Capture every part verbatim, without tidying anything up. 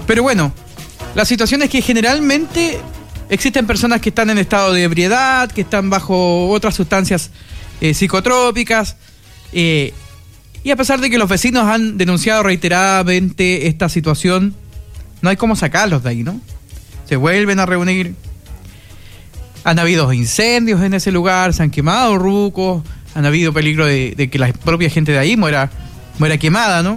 Pero bueno, la situación es que generalmente existen personas que están en estado de ebriedad, que están bajo otras sustancias eh, psicotrópicas, eh, y a pesar de que los vecinos han denunciado reiteradamente esta situación, no hay cómo sacarlos de ahí, ¿no? Se vuelven a reunir. Han habido incendios en ese lugar, se han quemado rucos, han habido peligro de, de que la propia gente de ahí muera, muera quemada, ¿no?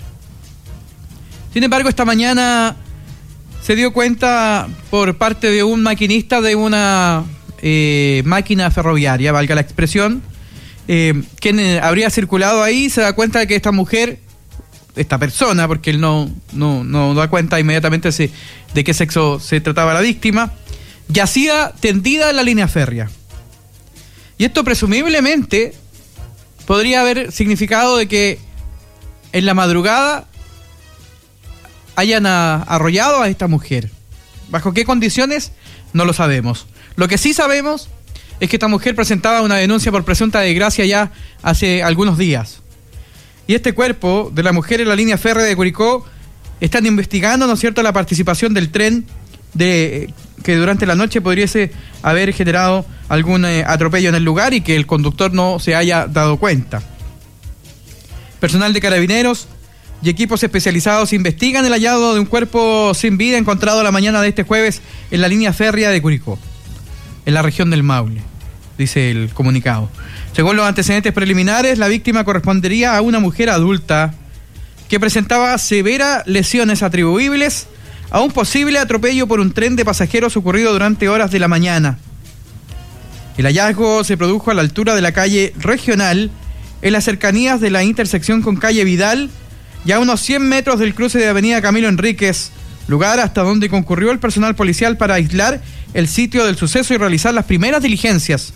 Sin embargo, esta mañana se dio cuenta por parte de un maquinista de una eh, máquina ferroviaria, valga la expresión, eh, quien eh, habría circulado ahí, se da cuenta de que esta mujer, esta persona, porque él no, no, no da cuenta inmediatamente se, de qué sexo se trataba la víctima, yacía tendida en la línea férrea. Y esto presumiblemente podría haber significado de que en la madrugada hayan a, arrollado a esta mujer. ¿Bajo qué condiciones? No lo sabemos. Lo que sí sabemos es que esta mujer presentaba una denuncia por presunta desgracia ya hace algunos días. Y este cuerpo de la mujer en la línea férrea de Curicó están investigando, ¿no es cierto?, la participación del tren de que durante la noche podríase haber generado algún eh, atropello en el lugar y que el conductor no se haya dado cuenta. Personal de Carabineros y equipos especializados investigan el hallazgo de un cuerpo sin vida encontrado la mañana de este jueves en la línea férrea de Curicó, en la región del Maule, dice el comunicado. Según los antecedentes preliminares, la víctima correspondería a una mujer adulta que presentaba severas lesiones atribuibles a un posible atropello por un tren de pasajeros ocurrido durante horas de la mañana. El hallazgo se produjo a la altura de la calle Regional, en las cercanías de la intersección con calle Vidal, y a unos cien metros del cruce de avenida Camilo Enríquez, lugar hasta donde concurrió el personal policial para aislar el sitio del suceso y realizar las primeras diligencias.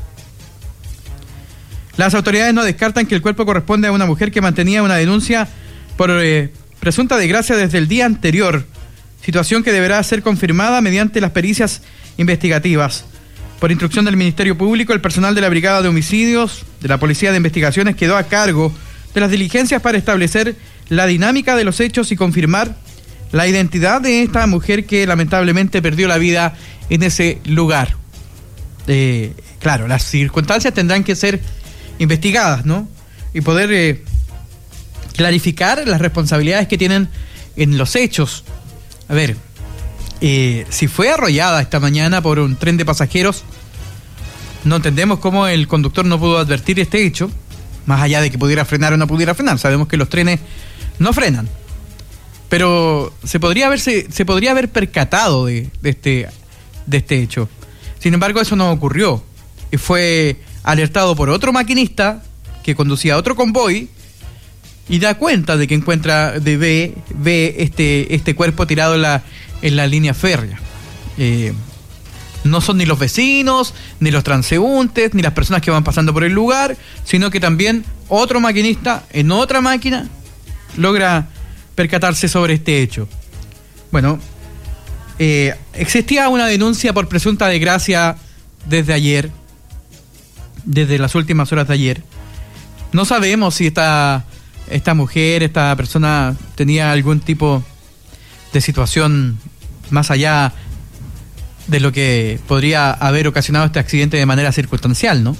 Las autoridades no descartan que el cuerpo corresponde a una mujer que mantenía una denuncia por eh, presunta desgracia desde el día anterior, situación que deberá ser confirmada mediante las pericias investigativas. Por instrucción del Ministerio Público, el personal de la Brigada de Homicidios de la Policía de Investigaciones quedó a cargo de las diligencias para establecer la dinámica de los hechos y confirmar la identidad de esta mujer que lamentablemente perdió la vida en ese lugar. Eh, claro, las circunstancias tendrán que ser investigadas, ¿no? Y poder eh, clarificar las responsabilidades que tienen en los hechos. A ver, eh, si fue arrollada esta mañana por un tren de pasajeros, no entendemos cómo el conductor no pudo advertir este hecho, más allá de que pudiera frenar o no pudiera frenar. Sabemos que los trenes no frenan, pero se podría haberse, se podría haber percatado de, de este, de este hecho. Sin embargo, eso no ocurrió y fue alertado por otro maquinista que conducía otro convoy y da cuenta de que encuentra, de ve, ve este, este cuerpo tirado en la, en la línea férrea. Eh, no son ni los vecinos, ni los transeúntes, ni las personas que van pasando por el lugar, sino que también otro maquinista en otra máquina logra percatarse sobre este hecho. Bueno, eh, existía una denuncia por presunta desgracia desde ayer, desde las últimas horas de ayer. No sabemos si esta, esta mujer, esta persona tenía algún tipo de situación más allá de lo que podría haber ocasionado este accidente de manera circunstancial, ¿no?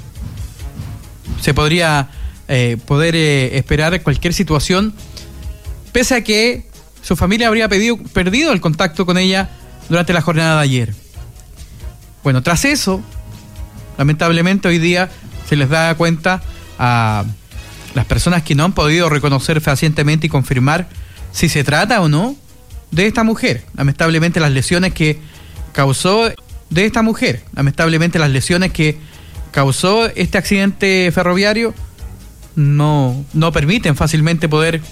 Se podría eh, poder eh, esperar cualquier situación, pese a que su familia habría pedido, perdido el contacto con ella durante la jornada de ayer. Bueno, tras eso, lamentablemente hoy día se les da cuenta a las personas que no han podido reconocer fehacientemente y confirmar si se trata o no de esta mujer. Lamentablemente las lesiones que causó de esta mujer, lamentablemente las lesiones que causó este accidente ferroviario no, no permiten fácilmente poder